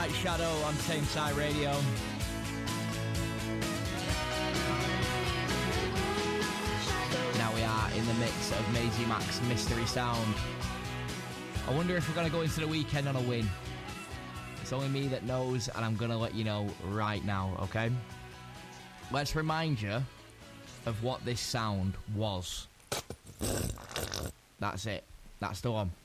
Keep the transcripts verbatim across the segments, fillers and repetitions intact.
Night Shadow on Same Side Radio. Now we are in the mix of Maisie Mac's Mystery Sound. I wonder if we're going to go into the weekend on a win. It's only me that knows, and I'm going to let you know right now, okay? Let's remind you of what this sound was. That's it. That's the one.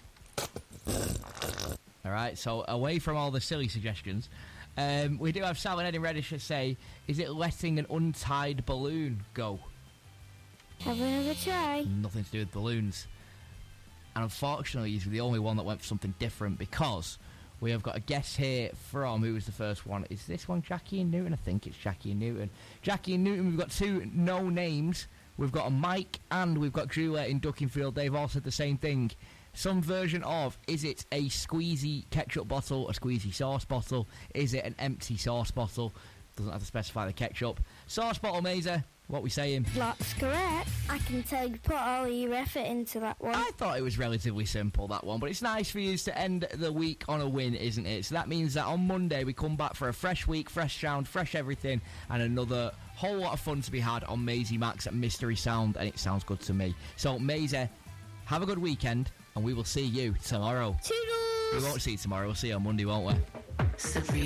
Alright, so away from all the silly suggestions, um, we do have Sal and Eddie Reddish that say, is it letting an untied balloon go? Have another try. Nothing to do with balloons. And unfortunately, he's the only one that went for something different, because we have got a guest here from, who was the first one? Is this one Jackie and Newton? I think it's Jackie and Newton. Jackie and Newton, we've got two no names. We've got a Mike and we've got Juliet in Duckingfield. They've all said the same thing. Some version of, is it a squeezy ketchup bottle, a squeezy sauce bottle? Is it an empty sauce bottle? Doesn't have to specify the ketchup. Sauce bottle, Maisie, what we saying? That's correct. I can tell you put all your effort into that one. I thought it was relatively simple, that one, but it's nice for you to end the week on a win, isn't it? So that means that on Monday we come back for a fresh week, fresh sound, fresh everything, and another whole lot of fun to be had on Maisie Mac's Mystery Sound, and it sounds good to me. So, Maisie, have a good weekend, and we will see you tomorrow. Toodles! We won't see you tomorrow, we'll see you on Monday, won't we?